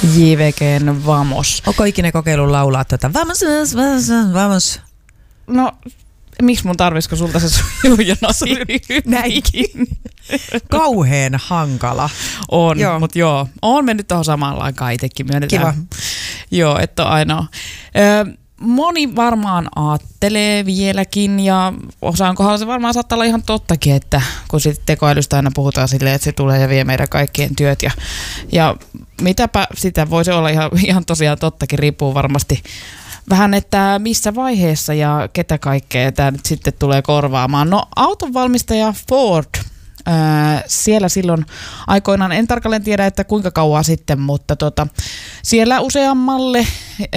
JVG:n Vamos. Onko ikinä kokeillut laulaa Vamos, vamos? No, miksi mun tarvisiko sulta se sujujonossa näinkin? Kauheen hankala. On, mutta joo. Oon mennyt tuohon samaan aikaan itsekin, myönnetään. Kiva. Joo, että on ainoa. Moni varmaan aattelee vieläkin ja osaan kohdalla se varmaan saattaa olla ihan tottakin, että kun sitten tekoälystä aina puhutaan silleen, että se tulee ja vie meidän kaikkien työt ja mitäpä sitä voisi olla ihan tosiaan tottakin, riippuu varmasti vähän, että missä vaiheessa ja ketä kaikkea tämä nyt sitten tulee korvaamaan. No autonvalmistaja Ford, siellä silloin aikoinaan, en tarkalleen tiedä, että kuinka kauan sitten, mutta siellä useammalle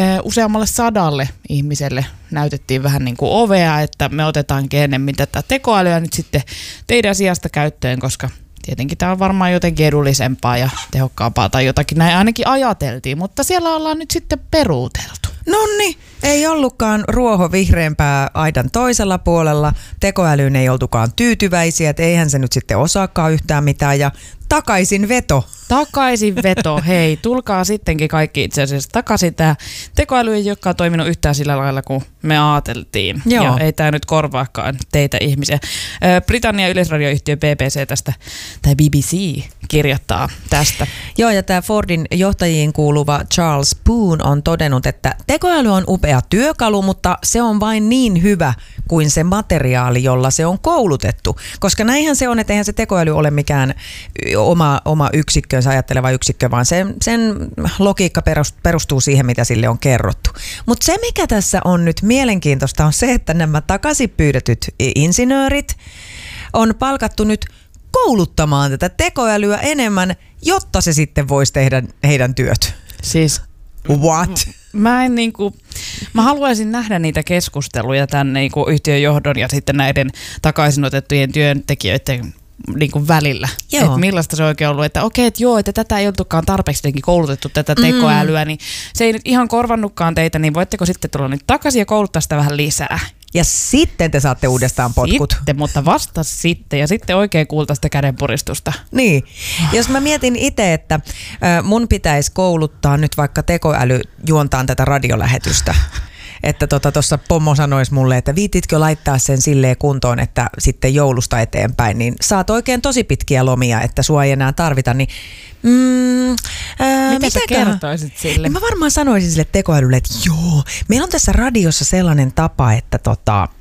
100 ihmiselle näytettiin vähän niin kuin ovea, että me otetaankin enemmän tätä tekoälyä nyt sitten teidän sijasta käyttöön, koska tietenkin tämä on varmaan jotenkin edullisempaa ja tehokkaampaa tai jotakin, näin ainakin ajateltiin, mutta siellä ollaan nyt sitten peruuteltu. Nonni, ei ollutkaan ruoho vihreämpää aidan toisella puolella, tekoälyyn ei oltukaan tyytyväisiä, että eihän se nyt sitten osaakaan yhtään mitään ja takaisin veto. Takaisin veto, hei, tulkaa sittenkin kaikki itse asiassa takaisin. Tämä tekoäly ei olekaan toiminut yhtään sillä lailla, kun me ajateltiin. Joo. Ja ei tämä nyt korvaakaan teitä ihmisiä. Britannian yleisradioyhtiö BBC tästä, tai BBC kirjoittaa tästä. Joo, ja tämä Fordin johtajiin kuuluva Charles Poon on todennut, että tekoäly on upea työkalu, mutta se on vain niin hyvä kuin se materiaali, jolla se on koulutettu. Koska näinhän se on, että eihän se tekoäly ole mikään oma yksikkönsä ajatteleva yksikkö, vaan sen logiikka perustuu siihen, mitä sille on kerrottu. Mutta se, mikä tässä on nyt mielenkiintoista, on se, että nämä takaisin pyydetyt insinöörit on palkattu nyt kouluttamaan tätä tekoälyä enemmän, jotta se sitten voisi tehdä heidän työt. Siis what? Mä haluaisin nähdä niitä keskusteluja tämän yhtiön johdon ja sitten näiden takaisinotettujen työntekijöiden välillä. Että millaista se on oikein ollut, että okei, että joo, että tätä ei oltukaan tarpeeksi koulutettu tätä tekoälyä, niin se ei nyt ihan korvannutkaan teitä, niin voitteko sitten tulla nyt takaisin ja kouluttaa sitä vähän lisää? Ja sitten te saatte uudestaan potkut. Sitten, mutta vasta sitten ja sitten oikein kuulta sitä kädenpuristusta. Niin. Jos mä mietin itse, että mun pitäisi kouluttaa nyt vaikka tekoäly juontaan tätä radiolähetystä. Että tuossa pommo sanoisi mulle, että viititkö laittaa sen silleen kuntoon, että sitten joulusta eteenpäin, niin saat oikein tosi pitkiä lomia, että sua ei enää tarvita, niin mitä sä kertoisit sille? Mä varmaan sanoisin sille tekoälylle, että joo, meillä on tässä radiossa sellainen tapa, että